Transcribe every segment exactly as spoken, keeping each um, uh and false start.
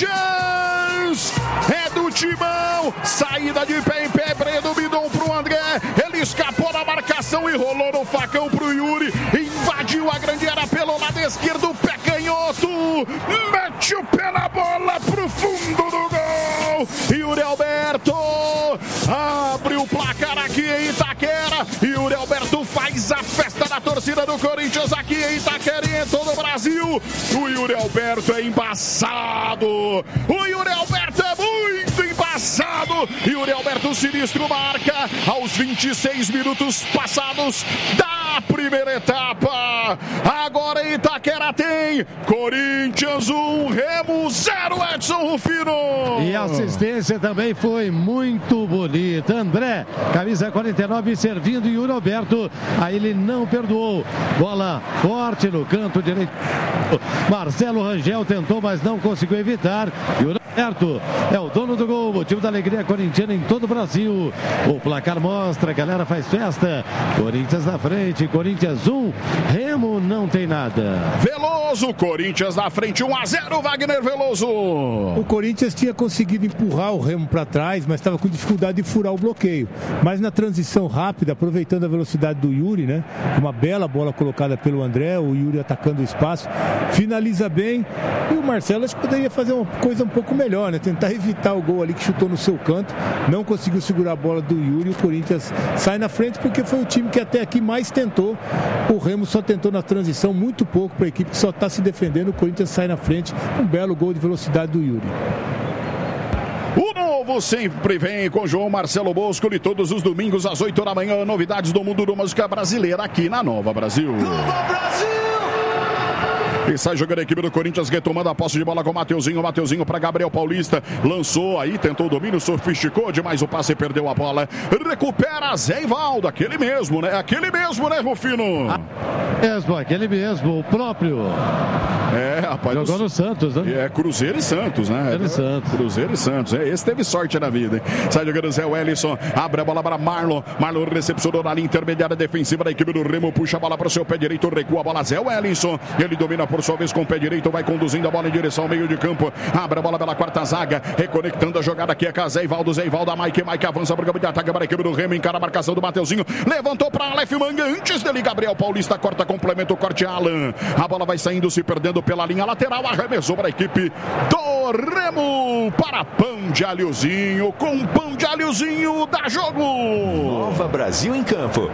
Corinthians! É do Timão! Saída de pé em pé, Breno Bidon pro André. Ele escapou da marcação e rolou no facão pro Yuri. Invadiu a grande área pelo lado esquerdo, pé canhoto. Mete o pé na bola pro fundo do gol. Yuri Alberto abre o placar aqui em Itaquera. Yuri Alberto faz a festa da torcida do Corinthians aqui em Itaquera e em todo o Brasil. O Yuri Alberto é embaçado. O Yuri Alberto é muito embaçado. Yuri Alberto sinistro marca aos vinte e seis minutos passados da primeira etapa. Agora em Itaquera tem Corinthians um, Remo zero, Edson Rufino. E a assistência também foi muito bonita. André, camisa quarenta e nove, servindo Yuri Alberto. Aí ele não perdoou. Bola forte no canto direito. Marcelo Rangel tentou, mas não conseguiu evitar. Yuri Alberto é o dono do gol, motivo da alegria corintiana em todo o Brasil. O placar mostra, a galera faz festa. Corinthians na frente, Corinthians um, Remo não tem nada. Veloso, Corinthians na frente, um a zero, Wagner Veloso. O Corinthians tinha conseguido empurrar o Remo para trás, mas estava com dificuldade de furar o bloqueio. Mas na transição rápida, aproveitando a velocidade do Yuri, né? Uma bela bola colocada pelo André, o Yuri atacando o espaço, finaliza bem. E o Marcelo acho que poderia fazer uma coisa um pouco melhor, né? Tentar evitar o gol ali que chutou no seu canto, não conseguiu segurar a bola do Yuri. O Corinthians sai na frente porque foi o time que até aqui mais tentou. O Remo só tentou na transição muito pouco para a equipe que só está se defendendo. O Corinthians sai na frente, um belo gol de velocidade do Yuri. O novo sempre vem com João Marcelo Bosco e todos os domingos às oito da manhã, novidades do mundo da música brasileira aqui na Nova Brasil. Nova Brasil! E sai jogando a equipe do Corinthians, retomando a posse de bola com o Mateuzinho. Mateuzinho para Gabriel Paulista. Lançou aí, tentou o domínio, sofisticou demais o passe e perdeu a bola. Recupera Zé Ivaldo, aquele mesmo, né? Aquele mesmo, né, Rufino? Ah, mesmo, aquele mesmo, o próprio. É, rapaz. Jogou no Santos, né? É, Cruzeiro e Santos, né? Cruzeiro e Santos. Cruzeiro e Santos. É, esse teve sorte na vida, hein? Sai jogando Zé Wellison. Abre a bola para Marlon. Marlon recepcionou na linha intermediária defensiva da equipe do Remo. Puxa a bola para o seu pé direito. Recua a bola Zé Wellison. Ele domina por sua vez com o pé direito. Vai conduzindo a bola em direção ao meio de campo. Abre a bola pela quarta zaga. Reconectando a jogada aqui é com Zé Ivaldo. Zé Ivaldo, a Mike. Mike avança para o campo de ataque para a equipe do Remo. Encara a marcação do Mateuzinho. Levantou para Aleph Manga. Antes dele, Gabriel Paulista corta, complementa o corte Alan. A bola vai saindo, se perdendo pela linha lateral. Arremessou para a equipe do Remo. Para Pão de Alhozinho. Com Pão de Alhozinho dá jogo. Nova Brasil em campo.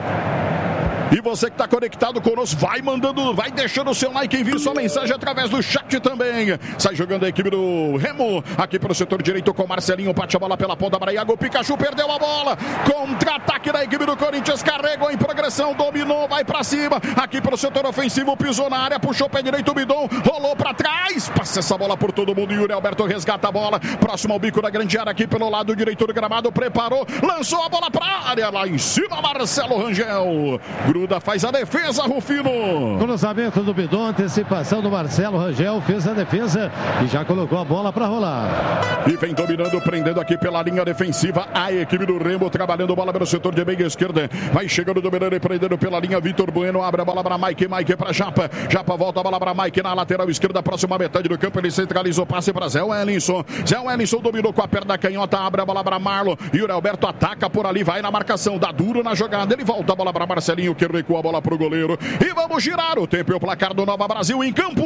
E você que está conectado conosco, vai mandando, vai deixando o seu like, envie sua mensagem através do chat também. Sai jogando a equipe do Remo, aqui para o setor direito com Marcelinho, bate a bola pela ponta para Iago, Pikachu perdeu a bola, contra-ataque da equipe do Corinthians, carregou em progressão, dominou, vai para cima, aqui para o setor ofensivo, pisou na área, puxou o pé direito, o Bidon, rolou para trás, passa essa bola por todo mundo, Yuri Alberto resgata a bola, próximo ao bico da grande área, aqui pelo lado direito do gramado, preparou, lançou a bola para a área, lá em cima, Marcelo Rangel, Gruda faz a defesa, Rufino. Cruzamento do Bidon, antecipação do Marcelo Rangel, fez a defesa e já colocou a bola para rolar. E vem dominando, prendendo aqui pela linha defensiva a equipe do Remo, trabalhando bola pelo setor de meia esquerda. Vai chegando, dominando e prendendo pela linha. Vitor Bueno abre a bola para Mike, Mike para Japa. Japa volta a bola para Mike na lateral esquerda, próxima metade do campo. Ele centralizou, passe para Zé Wellison. Zé Wellison dominou com a perna canhota, abre a bola para Marlon. Yuri Alberto ataca por ali, vai na marcação, dá duro na jogada. Ele volta a bola para Marcelinho, que recua a bola para o goleiro. E vamos girar o tempo e o placar do Nova Brasil em campo.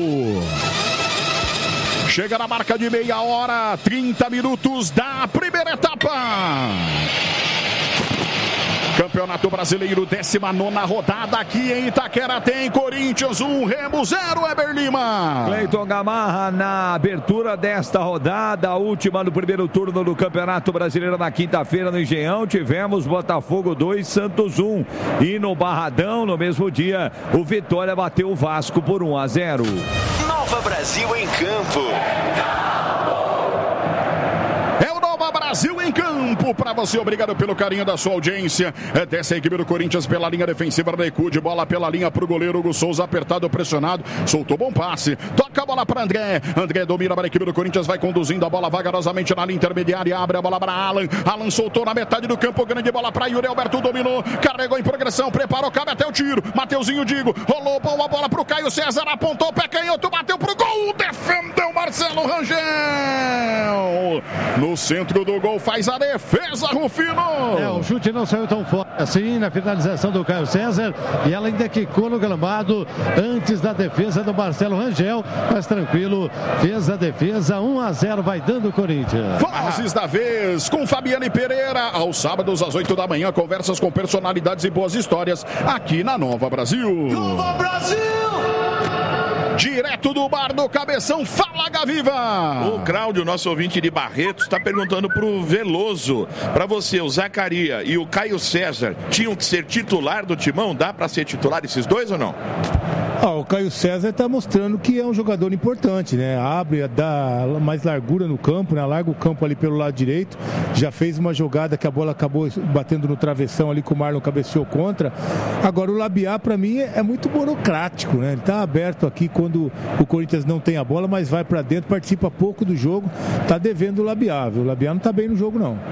Chega na marca de meia hora, trinta minutos da primeira etapa. Campeonato Brasileiro, décima nona rodada aqui em Itaquera, tem Corinthians um, Remo zero, Eber Lima. Cleiton Gamarra na abertura desta rodada, a última do primeiro turno do Campeonato Brasileiro na quinta-feira no Engenhão, tivemos Botafogo dois, Santos um. E no Barradão, no mesmo dia, o Vitória bateu o Vasco por um a zero. Nova Brasil em campo. É o Nova Brasil em campo para você, obrigado pelo carinho da sua audiência. É, desce a equipe do Corinthians pela linha defensiva, recuo de bola pela linha para o goleiro Hugo Souza, apertado, pressionado, soltou bom passe, toca a bola para André, André domina para a equipe do Corinthians, vai conduzindo a bola vagarosamente na linha intermediária, abre a bola para Alan, Alan soltou na metade do campo, grande bola para Yuri Alberto, dominou, carregou em progressão, preparou, cabe até o tiro, Mateuzinho Digo, rolou boa bola para o Caio César, apontou o pé canhoto, bateu para o gol, defendeu Marcelo Marcelo Rangel. No centro do gol faz a defesa, Rufino. É, o chute não saiu tão forte assim na finalização do Caio César. E ela ainda quicou no gramado antes da defesa do Marcelo Rangel. Mas tranquilo, fez a defesa. um a zero vai dando o Corinthians. Vozes da vez com Fabiane Pereira. Aos sábados às oito da manhã, conversas com personalidades e boas histórias aqui na Nova Brasil. Nova Brasil! Direto do bar do Cabeção, fala Gaviva! O Cláudio, nosso ouvinte de Barretos, está perguntando pro Veloso, para você, o Zacaria e o Caio César, tinham que ser titular do Timão? Dá para ser titular esses dois ou não? Ah, o Caio César está mostrando que é um jogador importante, né? Abre, dá mais largura no campo, né? Larga o campo ali pelo lado direito. Já fez uma jogada que a bola acabou batendo no travessão ali, que o Marlon cabeceou contra. Agora o Labiá, para mim, é muito burocrático, né? Ele está aberto aqui quando o Corinthians não tem a bola, mas vai para dentro, participa pouco do jogo. Está devendo o Labiá, viu? O Labiá não está bem no jogo, não.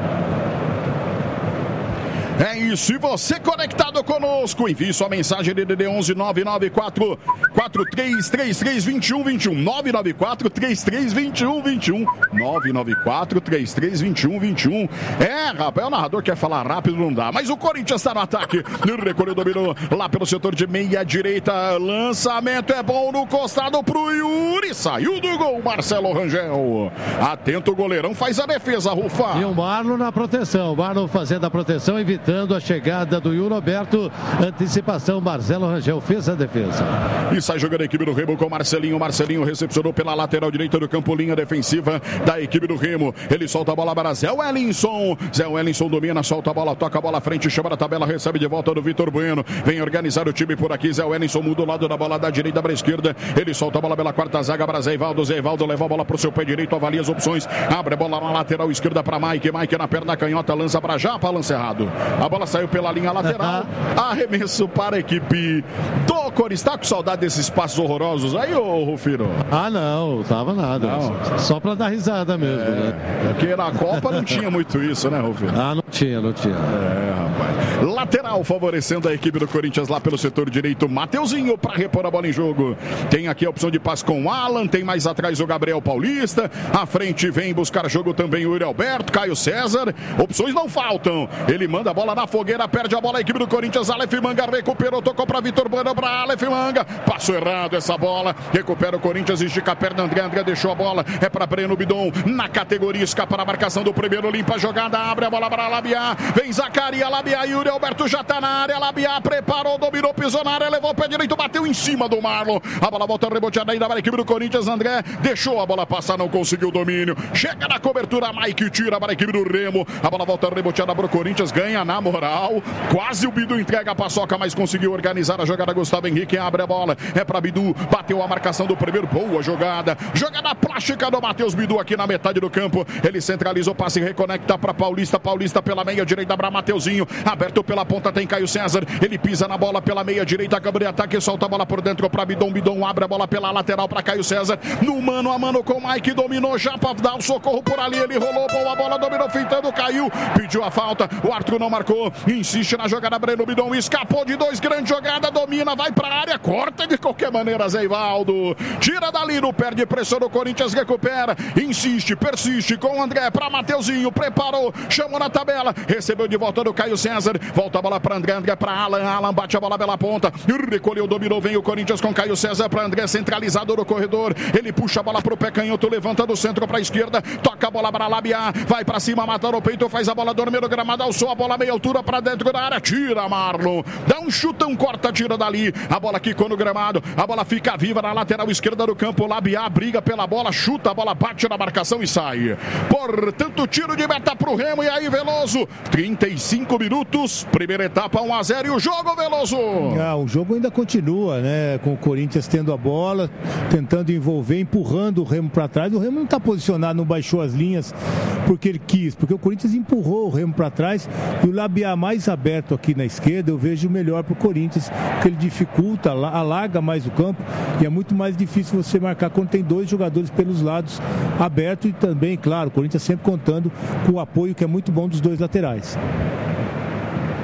É isso, e você conectado conosco, envie sua mensagem D D D onze nove nove quatro quatro três três três dois um dois um nove nove quatro três três dois um dois um nove nove quatro três três dois um dois um. É, rapaz, o narrador quer falar rápido, não dá, mas o Corinthians está no ataque, recolheu, dominou lá pelo setor de meia direita, lançamento é bom no costado pro Yuri, saiu do gol Marcelo Rangel, atento o goleirão, faz a defesa, Rufa. E o Marlon na proteção, o Marlon fazendo a proteção, evitando a chegada do Yuri Roberto. Antecipação, Marcelo Rangel fez a defesa. E sai jogando a equipe do Remo com Marcelinho. Marcelinho recepcionou pela lateral direita do campo, linha defensiva da equipe do Remo. Ele solta a bola para Zé Wellington. Zé Wellington domina, solta a bola, toca a bola à frente, chama na tabela, recebe de volta do Vitor Bueno. Vem organizar o time por aqui. Zé Wellington muda o lado da bola da direita para a esquerda. Ele solta a bola pela quarta zaga para Zé Ivaldo. Zé Ivaldo leva a bola para o seu pé direito, avalia as opções. Abre a bola na lateral esquerda para Mike. Mike na perna canhota, lança para Japa, lança errado. A bola saiu pela linha lateral. Arremesso para a equipe do Corinthians. Está com saudade desses passos horrorosos aí, ô Rufino? Ah, não, tava nada. Não. Só para dar risada mesmo, é, né? Porque na Copa não tinha muito isso, né, Rufino? Ah, não tinha, não tinha. É, rapaz. Lateral favorecendo a equipe do Corinthians lá pelo setor direito. Mateuzinho para repor a bola em jogo. Tem aqui a opção de passe com o Alan. Tem mais atrás o Gabriel Paulista. À frente vem buscar jogo também o Yuri Alberto, Caio César. Opções não faltam. Ele manda a bola na fogueira, perde a bola a equipe do Corinthians. Aleph Manga recuperou, tocou para Vitor Bueno, para Aleph Manga. Passou errado essa bola. Recupera o Corinthians, estica a perna. André, André deixou a bola. É para Breno Bidon. Na categoria, escapa na marcação do primeiro. Limpa a jogada, abre a bola para Labiá. Vem Zacaria, Labiá, Yuri Alberto já tá na área. Labiá preparou, dominou, pisou na área, levou o pé direito, bateu em cima do Marlon. A bola volta reboteada ainda para a equipe do Corinthians. André deixou a bola passar, não conseguiu o domínio. Chega na cobertura, Mike tira para a equipe do Remo. A bola volta reboteada para o Corinthians, ganha na moral. Quase o Bidu entrega a paçoca, mas conseguiu organizar a jogada. Gustavo Henrique abre a bola, é para Bidu, bateu a marcação do primeiro, boa jogada. Jogada plástica do Matheus Bidu aqui na metade do campo. Ele centralizou, passe e reconecta para Paulista. Paulista pela meia direita para Mateuzinho, aberto pela ponta tem Caio César. Ele pisa na bola pela meia direita, Gabriel ataque, solta a bola por dentro para Bidon. Bidon abre a bola pela lateral para Caio César. No mano a mano com o Mike, dominou já para dar o socorro por ali. Ele rolou, boa bola, dominou, fintando, caiu, pediu a falta. O Arthur não marcou, insiste na jogada. Breno Bidon escapou de dois, grande jogada, domina, vai para a área, corta de qualquer maneira. Zé Ivaldo tira dali, não perde pressão do Corinthians, recupera, insiste, persiste com o André para Mateuzinho, preparou, chamou na tabela, recebeu de volta do Caio César, volta a bola para André, André para Alan, Alan bate a bola pela ponta, recolheu, dominou, vem o Corinthians com Caio César para André, centralizado no corredor, ele puxa a bola pro pé canhoto, levanta do centro para a esquerda, toca a bola para Labiá, vai para cima, mata no peito, faz a bola dormir no gramado, alçou a bola meia altura para dentro da área, tira Marlon, dá um chutão, corta, tira dali, a bola quicou no gramado, a bola fica viva na lateral esquerda do campo, Labiá briga pela bola, chuta, a bola bate na marcação e sai. Portanto, tiro de meta pro Remo, e aí Veloso, trinta e cinco minutos, primeira etapa um a zero, e o jogo, Veloso? Ah, o jogo ainda continua, né, com o Corinthians tendo a bola, tentando envolver, empurrando o Remo para trás. O Remo não está posicionado, não baixou as linhas porque ele quis, porque o Corinthians empurrou o Remo para trás, e o Labiá mais aberto aqui na esquerda, eu vejo melhor pro Corinthians, porque ele dificulta, alarga mais o campo, e é muito mais difícil você marcar quando tem dois jogadores pelos lados abertos, e também, claro, o Corinthians sempre contando com o apoio que é muito bom dos dois laterais. E o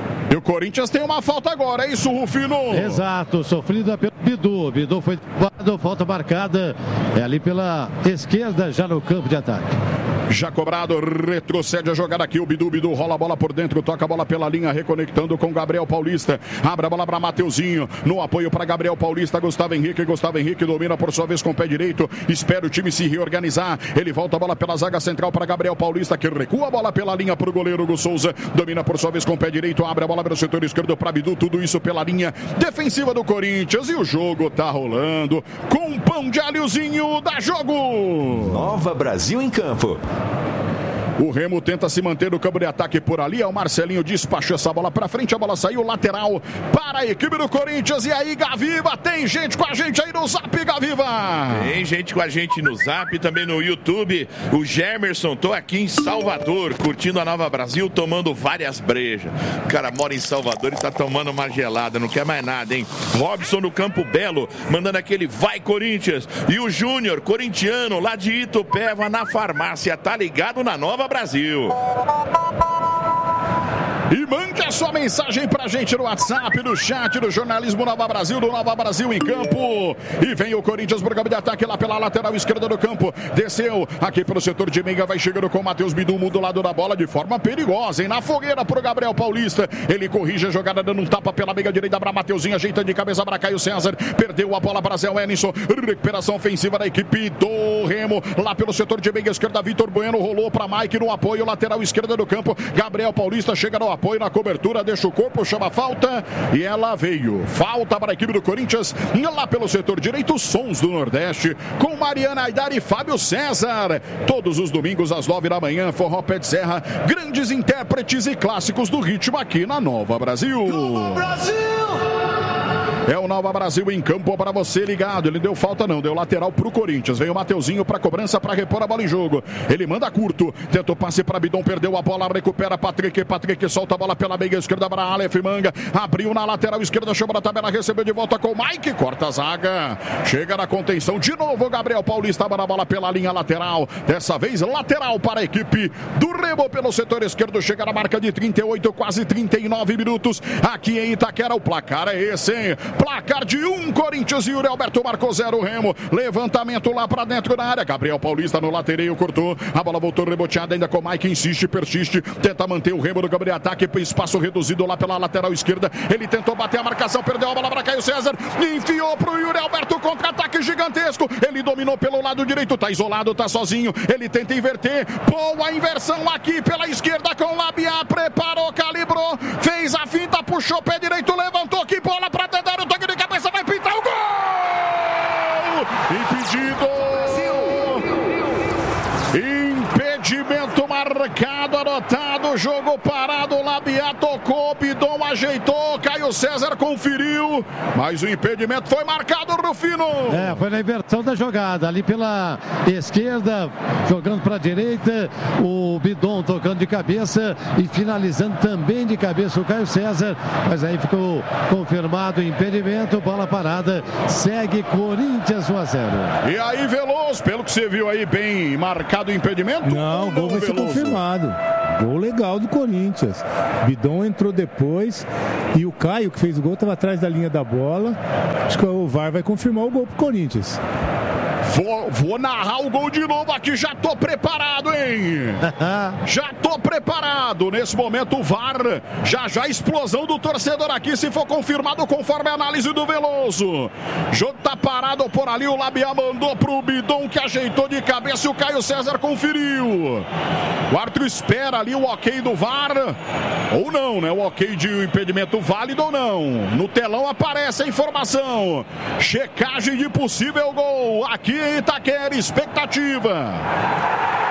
Corinthians tem uma falta agora, é isso, Rufino? Exato, sofrida pelo Bidu. Bidu foi derrubado, falta marcada. É ali pela esquerda, já no campo de ataque. Já cobrado, retrocede a jogada aqui, o Bidu, Bidu rola a bola por dentro, toca a bola pela linha, reconectando com Gabriel Paulista, abre a bola para Mateuzinho, no apoio para Gabriel Paulista, Gustavo Henrique, Gustavo Henrique domina por sua vez com o pé direito, espera o time se reorganizar, ele volta a bola pela zaga central para Gabriel Paulista, que recua a bola pela linha para o goleiro Hugo Souza, domina por sua vez com o pé direito, abre a bola pelo setor esquerdo para Bidu, tudo isso pela linha defensiva do Corinthians, e o jogo tá rolando com um pão de alhozinho da Jogo. Nova Brasil em campo. O Remo tenta se manter no campo de ataque por ali. O Marcelinho despachou essa bola para frente. A bola saiu lateral para a equipe do Corinthians. E aí, Gaviva, tem gente com a gente aí no Zap, Gaviva. Tem gente com a gente no Zap, também no YouTube. O Gemerson, tô aqui em Salvador, curtindo a Nova Brasil, tomando várias brejas. O cara mora em Salvador e tá tomando uma gelada, não quer mais nada, hein? Robson no Campo Belo, mandando aquele vai Corinthians. E o Júnior, corintiano, lá de Itupeva, na farmácia, tá ligado na Nova Brasil. E mande a sua mensagem pra gente no WhatsApp, no chat do Jornalismo Nova Brasil, do Nova Brasil em campo. E vem o Corinthians pro campo de ataque lá pela lateral esquerda do campo. Desceu aqui pelo setor de meia, vai chegando com o Matheus Bidu, muda o lado da bola de forma perigosa, hein? Na fogueira pro Gabriel Paulista. Ele corrige a jogada, dando um tapa pela meia direita pra Mateuzinho, ajeita de cabeça pra Caio César. Perdeu a bola pra Zé Wellington. Recuperação ofensiva da equipe do Remo. Lá pelo setor de meia esquerda, Vitor Bueno rolou pra Mike no apoio, lateral esquerda do campo. Gabriel Paulista chega no apoio, na cobertura, deixa o corpo, chama a falta e ela veio. Falta para a equipe do Corinthians, lá pelo setor direito, Sons do Nordeste, com Mariana Aidar e Fábio César. Todos os domingos às nove da manhã, Forró Pé de Serra, grandes intérpretes e clássicos do ritmo aqui na Nova Brasil. Nova Brasil! É o Nova Brasil em campo para você ligado. Ele deu falta não, deu lateral pro Corinthians. Veio o Mateuzinho para cobrança para repor a bola em jogo. Ele manda curto, tentou passe para Bidon, perdeu a bola, recupera Patrick. Patrick solta a bola pela meia esquerda para Aleph Manga. Abriu na lateral esquerda, chama na tabela, recebeu de volta com o Mike, corta a zaga. Chega na contenção de novo, Gabriel Paulista na bola pela linha lateral. Dessa vez lateral para a equipe do Remo pelo setor esquerdo. Chega na marca de trinta e oito, quase trinta e nove minutos. Aqui em Itaquera o placar é esse, hein? Placar de um, Corinthians e Yuri Alberto marcou zero, Remo. Levantamento lá pra dentro da área. Gabriel Paulista no latereio, cortou. A bola voltou reboteada ainda com o Mike, insiste, persiste. Tenta manter o Remo no campo de ataque. Espaço reduzido lá pela lateral esquerda. Ele tentou bater a marcação, perdeu a bola para Caio César. Enfiou pro Yuri Alberto, contra-ataque gigantesco. Ele dominou pelo lado direito, tá isolado, tá sozinho. Ele tenta inverter. Boa inversão aqui pela esquerda com o Labiá. Preparou, calibrou. Fez a finta, puxou pé direito, levantou. Que bola pra tentar o toque de cabeça, vai pintar o gol! Impedido! Impedimento marcado, anotado, jogo parado, Labiá tocou, Bidon ajeitou, Caio César conferiu, mas o impedimento foi marcado, Rufino. É, foi na inversão da jogada, ali pela esquerda, jogando para a direita, o Bidon tocando de cabeça e finalizando também de cabeça o Caio César, mas aí ficou confirmado o impedimento, bola parada, segue Corinthians um a zero. E aí, Veloso, pelo que você viu aí, bem marcado o impedimento? Não, o gol vai ser confirmado. Gol legal do Corinthians. Bidon entrou depois e o Caio, que fez o gol, estava atrás da linha da bola. Acho que o V A R vai confirmar o gol pro Corinthians. Vou, vou narrar o gol de novo aqui, já tô preparado, hein? Já tô preparado. Nesse momento o V A R, já já explosão do torcedor aqui, se for confirmado conforme a análise do Veloso. Jogo tá parado por ali, o Labiá mandou pro Bidon, que ajeitou de cabeça e o Caio César conferiu. O árbitro espera ali o ok do V A R, ou não, né? O ok de impedimento válido ou não. No telão aparece a informação. Checagem de possível gol aqui em Itaquera, expectativa.